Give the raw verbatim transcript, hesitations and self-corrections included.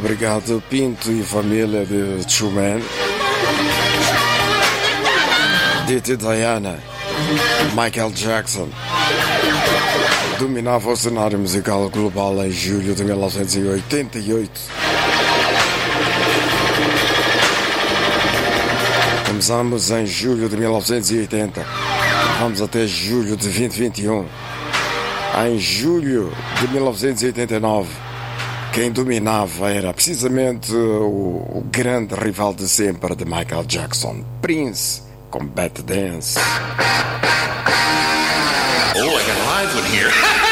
Obrigado, Pinto e família de Truman. Didi Diana, Michael Jackson dominava o cenário musical global em julho de mil novecentos e oitenta e oito. Começamos em julho de mil novecentos e oitenta. Vamos até julho de dois mil e vinte e um. Em julho de mil novecentos e oitenta e nove, quem dominava era precisamente o, o grande rival de sempre de Michael Jackson, Prince, com Bad Dance. Oh, I got a live one here.